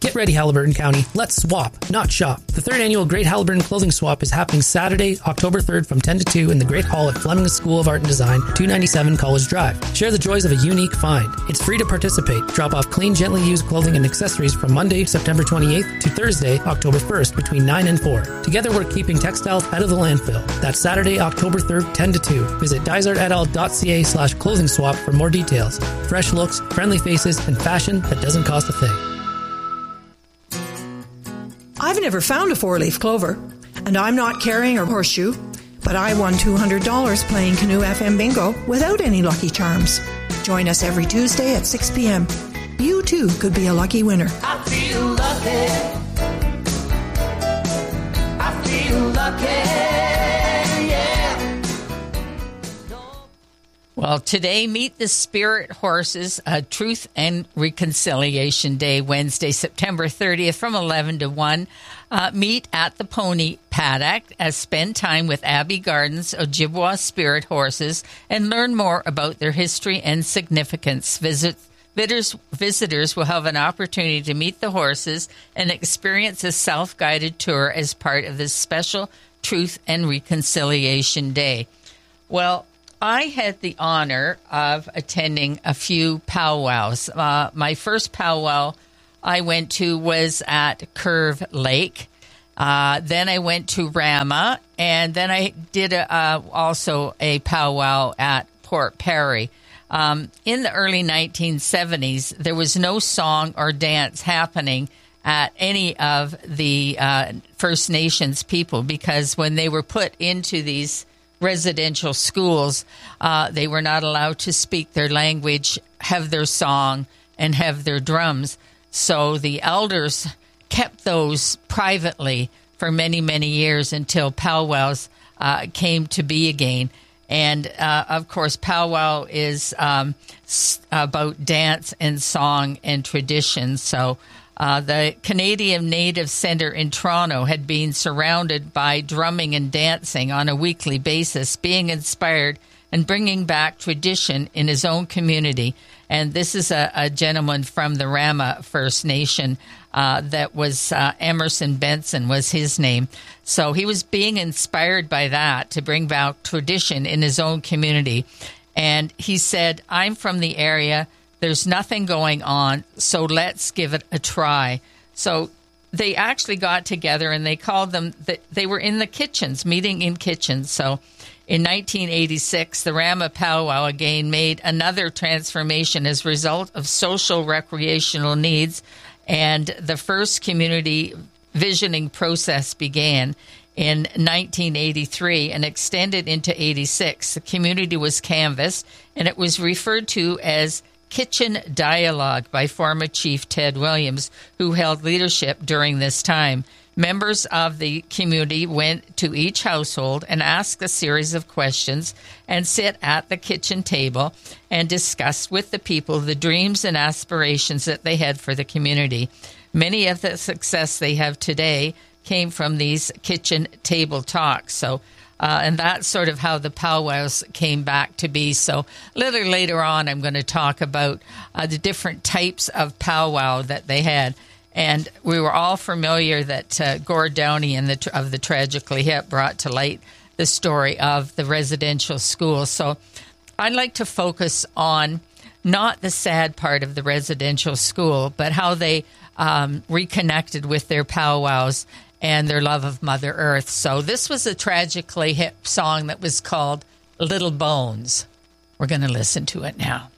Get ready, Haliburton County. Let's swap, not shop. The third annual Great Haliburton Clothing Swap is happening Saturday, October 3rd from 10 to 2 in the Great Hall at Fleming School of Art and Design, 297 College Drive. Share the joys of a unique find. It's free to participate. Drop off clean, gently used clothing and accessories from Monday, September 28th to Thursday, October 1st between 9 and 4. Together we're keeping textiles out of the landfill. That's Saturday, October 3rd, 10 to 2. Visit dysartedl.ca/clothing swap for more details. Fresh looks, friendly faces, and fashion that doesn't cost a thing. I've never found a four-leaf clover, and I'm not carrying a horseshoe, but I won $200 playing Canoe FM Bingo without any Lucky Charms. Join us every Tuesday at 6 p.m. You, too, could be a lucky winner. I feel lucky. I feel lucky. Well, today, Meet the Spirit Horses, Truth and Reconciliation Day, Wednesday, September 30th from 11 to 1. Meet at the Pony Paddock, spend time with Abbey Gardens Ojibwa Spirit Horses, and learn more about their history and significance. Visitors will have an opportunity to meet the horses and experience a self-guided tour as part of this special Truth and Reconciliation Day. Well, I had the honor of attending a few powwows. My first powwow I went to was at Curve Lake. Then I went to Rama, and then I did also a powwow at Port Perry. In the early 1970s, there was no song or dance happening at any of the First Nations people, because when they were put into these residential schools, they were not allowed to speak their language, have their song, and have their drums. So the elders kept those privately for many, many years until powwows came to be again. And, of course, powwow is about dance and song and tradition. So the Canadian Native Centre in Toronto had been surrounded by drumming and dancing on a weekly basis, being inspired and bringing back tradition in his own community. And this is a gentleman from the Rama First Nation that was Emerson Benson was his name. So he was being inspired by that to bring back tradition in his own community. And he said, I'm from the area. There's nothing going on, so let's give it a try. So they actually got together, and they called them, they were in the kitchens, meeting in kitchens. So in 1986, the Rama Powwow again made another transformation as a result of social recreational needs, and the first community visioning process began in 1983 and extended into 86. The community was canvassed, and it was referred to as Kitchen Dialogue by former Chief Ted Williams, who held leadership during this time. Members of the community went to each household and asked a series of questions and sit at the kitchen table and discussed with the people the dreams and aspirations that they had for the community. Many of the success they have today came from these kitchen table talks. So and that's sort of how the powwows came back to be. So a little later on, I'm going to talk about the different types of powwow that they had. And we were all familiar that Gord Downey of the Tragically Hip brought to light the story of the residential school. So I'd like to focus on not the sad part of the residential school, but how they reconnected with their powwows and their love of Mother Earth. So this was a Tragically Hip song that was called Little Bones. We're going to listen to it now.